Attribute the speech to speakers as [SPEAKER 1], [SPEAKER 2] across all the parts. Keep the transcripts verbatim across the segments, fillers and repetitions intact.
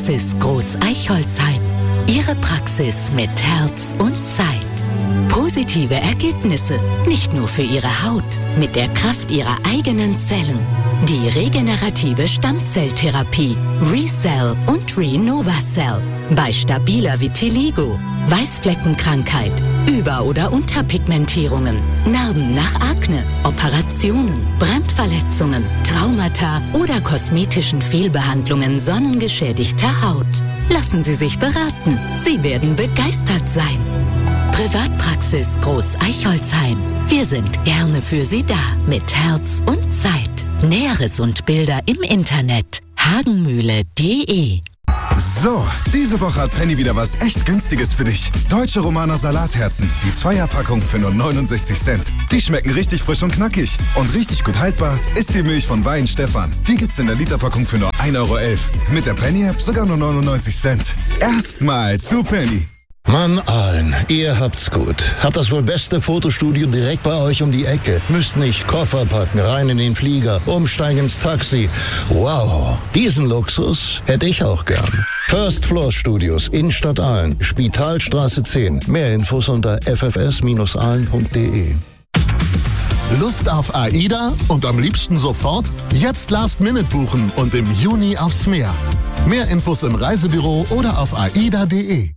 [SPEAKER 1] Privatpraxis Groß-Eichholzheim. Ihre Praxis mit Herz und Zeit. Positive Ergebnisse, nicht nur für Ihre Haut, mit der Kraft Ihrer eigenen Zellen. Die regenerative Stammzelltherapie ReCell und RenovaCell. Bei stabiler Vitiligo, Weißfleckenkrankheit, Über- oder Unterpigmentierungen, Narben nach Akne, Operationen, Brandverletzungen, Traumata oder kosmetischen Fehlbehandlungen sonnengeschädigter Haut. Lassen Sie sich beraten. Sie werden begeistert sein. Privatpraxis Groß-Eichholzheim. Wir sind gerne für Sie da. Mit Herz und Zeit. Näheres und Bilder im Internet. hagenmühle punkt de.
[SPEAKER 2] So, diese Woche hat Penny wieder was echt Günstiges für dich. Deutsche Romaner Salatherzen. Die Zweierpackung für nur neunundsechzig Cent. Die schmecken richtig frisch und knackig. Und richtig gut haltbar ist die Milch von Wein Stefan. Die gibt's in der Literpackung für nur ein Euro elf. Mit der Penny-App sogar nur neunundneunzig Cent. Erstmal zu Penny.
[SPEAKER 3] Mann, Aalen, ihr habt's gut. Habt das wohl beste Fotostudio direkt bei euch um die Ecke. Müsst nicht Koffer packen, rein in den Flieger, umsteigen ins Taxi. Wow, diesen Luxus hätte ich auch gern. First Floor Studios, Innenstadt Aalen, Spitalstraße zehn. Mehr Infos unter f f s Bindestrich aalen punkt de.
[SPEAKER 4] Lust auf AIDA und am liebsten sofort? Jetzt Last Minute buchen und im Juni aufs Meer. Mehr Infos im Reisebüro oder auf aida punkt de.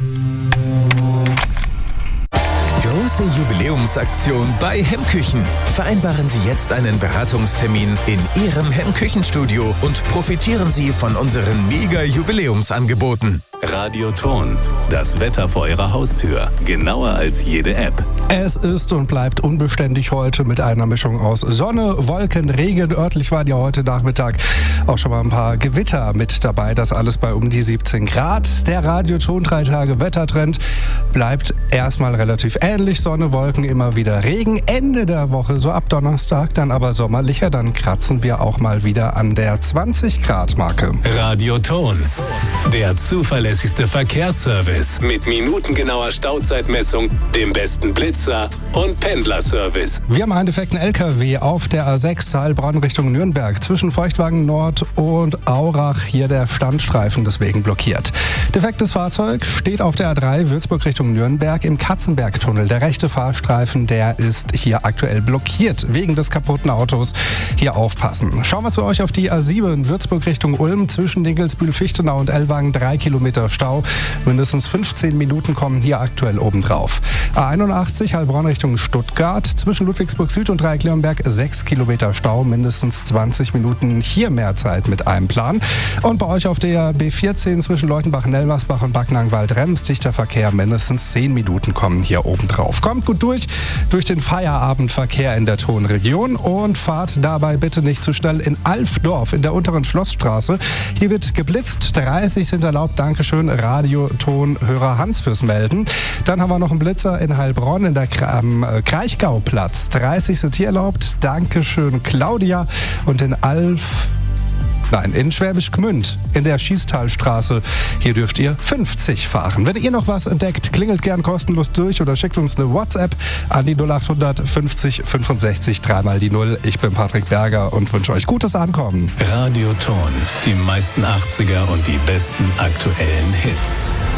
[SPEAKER 5] Große Jubiläumsaktion bei Hemmküchen. Vereinbaren Sie jetzt einen Beratungstermin in Ihrem Hemmküchenstudio und profitieren Sie von unseren Mega-Jubiläumsangeboten.
[SPEAKER 6] Radioton, das Wetter vor Ihrer Haustür. Genauer als jede App.
[SPEAKER 7] Es ist und bleibt unbeständig heute mit einer Mischung aus Sonne, Wolken, Regen. Örtlich waren ja heute Nachmittag auch schon mal ein paar Gewitter mit dabei. Das alles bei um die siebzehn Grad. Der Radioton drei Tage Wettertrend bleibt erstmal relativ ähnlich. Sonne, Wolken, immer wieder Regen. Ende der Woche, so ab Donnerstag, dann aber sommerlicher. Dann kratzen wir auch mal wieder an der zwanzig Grad Marke.
[SPEAKER 6] Radioton, der zuverlässigste Verkehrsservice mit minutengenauer Stauzeitmessung, dem besten Blitzer und Pendlerservice.
[SPEAKER 7] Wir haben einen defekten L K W auf der A sechs Heilbronn Richtung Nürnberg. Zwischen Feuchtwagen Nord und Aurach hier der Standstreifen deswegen blockiert. Defektes Fahrzeug steht auf der A drei Würzburg Richtung Nürnberg im Katzenbergtunnel. Der rechte Fahrstreifen, der ist hier aktuell blockiert wegen des kaputten Autos. Hier aufpassen. Schauen wir zu euch auf die A sieben Würzburg Richtung Ulm. Zwischen Dinkelsbühl, Fichtenau und Ellwangen drei Kilometer Stau. Mindestens fünfzehn Minuten kommen hier aktuell obendrauf. A einundachtzig Heilbronn Richtung Stuttgart. Zwischen Ludwigsburg Süd und Dreieckleonberg sechs Kilometer Stau. Mindestens zwanzig Minuten hier mehr Zeit mit einem Plan. Und bei euch auf der B vierzehn zwischen Leutenbach, Nelmersbach und Backnang-Waldrems dichter Verkehr. Mindestens zehn Minuten kommen hier obendrauf. Kommt gut durch, durch den Feierabendverkehr in der Tonregion und fahrt dabei bitte nicht zu schnell in Alfdorf in der unteren Schlossstraße. Hier wird geblitzt, dreißig sind erlaubt. Dankeschön, Radiotonhörer Hans fürs Melden. Dann haben wir noch einen Blitzer in Heilbronn in der am Kraichgauplatz. dreißig sind hier erlaubt. Dankeschön, Claudia. Und in Alf... Nein, in Schwäbisch Gmünd, in der Schießtalstraße. Hier dürft ihr fünfzig fahren. Wenn ihr noch was entdeckt, klingelt gern kostenlos durch oder schickt uns eine WhatsApp an die null achthundert fünfzig fünfundsechzig dreimal die null. Ich bin Patrick Berger und wünsche euch gutes Ankommen.
[SPEAKER 6] Radioton, die meisten achtziger und die besten aktuellen Hits.